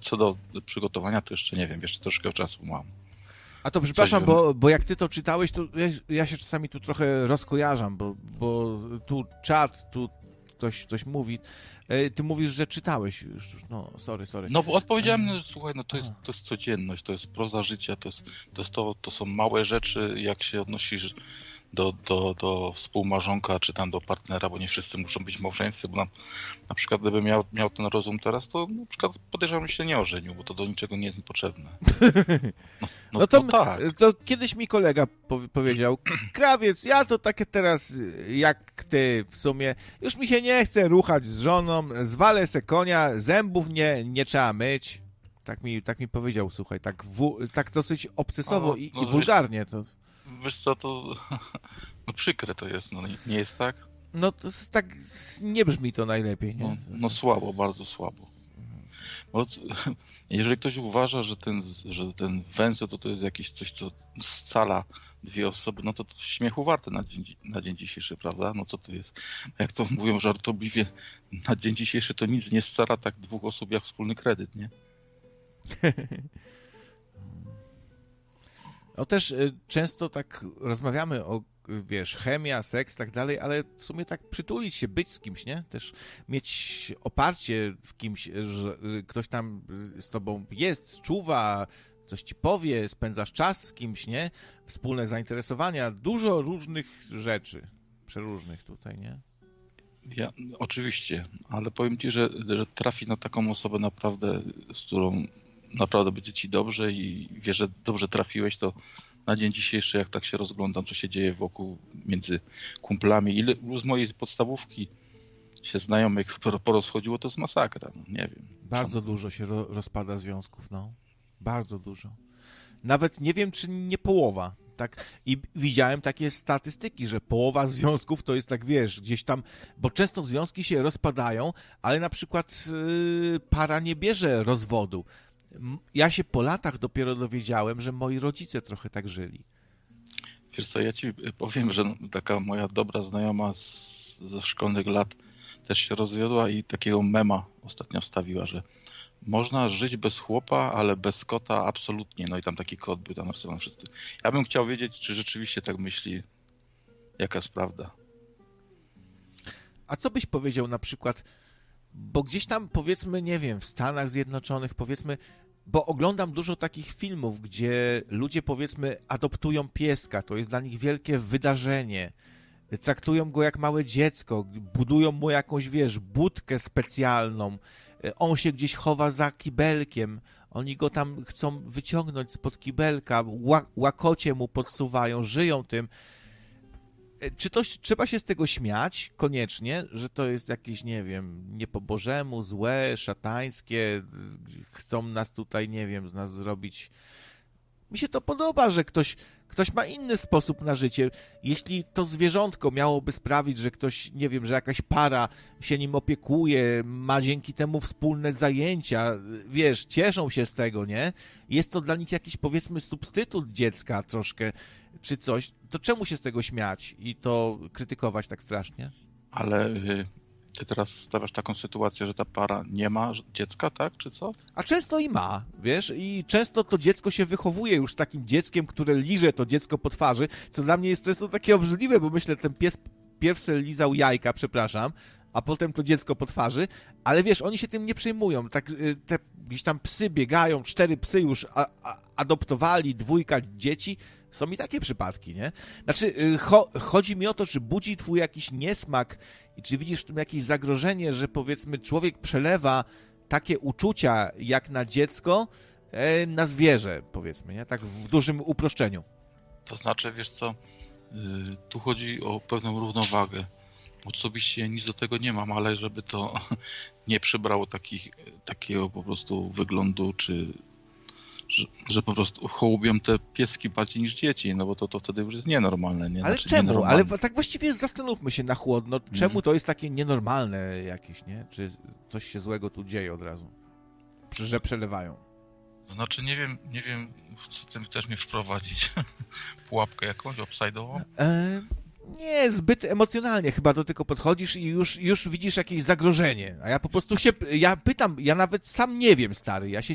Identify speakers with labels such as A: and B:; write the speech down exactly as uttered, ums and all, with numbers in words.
A: co do przygotowania, to jeszcze nie wiem, jeszcze troszkę czasu mam.
B: A to przepraszam, bo, bo jak ty to czytałeś, to ja, ja się czasami tu trochę rozkojarzam, bo, bo tu czat, tu ktoś coś mówi. Ty mówisz, że czytałeś już, no sorry, sorry.
A: No bo odpowiedziałem, no, słuchaj, no to jest, to jest codzienność, to jest proza życia, to jest, to, jest to, to są małe rzeczy, jak się odnosisz do, do, do współmarzonka, czy tam do partnera, bo nie wszyscy muszą być małżeńscy, bo na, na przykład gdybym miał, miał ten rozum teraz, to na przykład podejrzewam, że się nie ożenił, bo to do niczego nie jest potrzebne. No, no,
B: no, to,
A: no tak.
B: To kiedyś mi kolega powie, powiedział, Krawiec, ja to takie teraz jak ty w sumie, już mi się nie chce ruchać z żoną, zwalę se konia, zębów nie, nie trzeba myć. Tak mi, tak mi powiedział, słuchaj, tak, w, tak dosyć obcesowo i, no, i wulgarnie to...
A: Wiesz co, to no przykre to jest, no nie jest tak?
B: No to tak nie brzmi to najlepiej, nie?
A: No, no słabo, bardzo słabo. Bo jeżeli ktoś uważa, że ten, że ten węzeł to, to jest jakieś coś, co scala dwie osoby, no to, to śmiechu warte na dzień, na dzień dzisiejszy, prawda? No co to jest? Jak to mówią żartobliwie, na dzień dzisiejszy to nic nie scala tak dwóch osób jak wspólny kredyt, nie?
B: No też y, często tak rozmawiamy o, wiesz, chemia, seks, tak dalej, ale w sumie tak przytulić się, być z kimś, nie? Też mieć oparcie w kimś, że y, ktoś tam z tobą jest, czuwa, coś ci powie, spędzasz czas z kimś, nie? Wspólne zainteresowania, dużo różnych rzeczy, przeróżnych tutaj, nie?
A: Ja, oczywiście, ale powiem ci, że, że trafi na taką osobę naprawdę, z którą naprawdę będzie ci dobrze i wiesz, że dobrze trafiłeś, to na dzień dzisiejszy, jak tak się rozglądam, co się dzieje wokół między kumplami, ile z mojej podstawówki się znajomych porozchodziło, to jest masakra, no, nie wiem.
B: Bardzo dużo się ro- rozpada związków, no. Bardzo dużo. Nawet nie wiem, czy nie połowa. Tak? I widziałem takie statystyki, że połowa związków to jest tak, wiesz, gdzieś tam, bo często związki się rozpadają, ale na przykład yy, para nie bierze rozwodu. Ja się po latach dopiero dowiedziałem, że moi rodzice trochę tak żyli.
A: Wiesz co, ja ci powiem, że taka moja dobra znajoma z, ze szkolnych lat też się rozwiodła i takiego mema ostatnio wstawiła, że można żyć bez chłopa, ale bez kota absolutnie. No i tam taki kot był tam narysowany wszyscy. Ja bym chciał wiedzieć, czy rzeczywiście tak myśli, jaka jest prawda.
B: A co byś powiedział na przykład, bo gdzieś tam powiedzmy, nie wiem, w Stanach Zjednoczonych powiedzmy, bo oglądam dużo takich filmów, gdzie ludzie powiedzmy adoptują pieska, to jest dla nich wielkie wydarzenie. Traktują go jak małe dziecko, budują mu jakąś, wiesz, budkę specjalną, on się gdzieś chowa za kibelkiem, oni go tam chcą wyciągnąć spod kibelka, ła- łakocie mu podsuwają, żyją tym. Czy to trzeba się z tego śmiać koniecznie, że to jest jakieś, nie wiem, nie po Bożemu, złe, szatańskie, chcą nas tutaj, nie wiem, z nas zrobić... Mi się to podoba, że ktoś, ktoś ma inny sposób na życie. Jeśli to zwierzątko miałoby sprawić, że ktoś, nie wiem, że jakaś para się nim opiekuje, ma dzięki temu wspólne zajęcia, wiesz, cieszą się z tego, nie? Jest to dla nich jakiś, powiedzmy, substytut dziecka troszkę, czy coś, to czemu się z tego śmiać i to krytykować tak strasznie?
A: Ale y, ty teraz stawiasz taką sytuację, że ta para nie ma dziecka, tak, czy co?
B: A często i ma, wiesz, i często to dziecko się wychowuje już z takim dzieckiem, które liże to dziecko po twarzy, co dla mnie jest często takie obrzydliwe, bo myślę, ten pies pierwszy lizał jajka, przepraszam, a potem to dziecko po twarzy, ale wiesz, oni się tym nie przejmują, tak te gdzieś tam psy biegają, cztery psy już a, a, adoptowali, dwójka dzieci, są i takie przypadki, nie? Znaczy, cho, chodzi mi o to, czy budzi twój jakiś niesmak i czy widzisz w tym jakieś zagrożenie, że powiedzmy człowiek przelewa takie uczucia jak na dziecko e, na zwierzę, powiedzmy, nie? Tak w dużym uproszczeniu.
A: To znaczy, wiesz co, yy, tu chodzi o pewną równowagę. Osobiście nic do tego nie mam, ale żeby to nie przybrało takich, takiego po prostu wyglądu, czy że, że po prostu hołubią te pieski bardziej niż dzieci, no bo to, to wtedy już jest nienormalne. Nie?
B: Ale
A: znaczy,
B: czemu?
A: nienormalne.
B: Ale tak właściwie zastanówmy się na chłodno, czemu mm. to jest takie nienormalne jakieś, nie? Czy coś się złego tu dzieje od razu? Że przelewają.
A: To znaczy nie wiem, nie wiem, co ty chcesz mnie wprowadzić. Pułapkę jakąś obside'ową?
B: E, nie, zbyt emocjonalnie chyba do tego podchodzisz i już, już widzisz jakieś zagrożenie. A ja po prostu się, ja pytam, ja nawet sam nie wiem, stary, ja się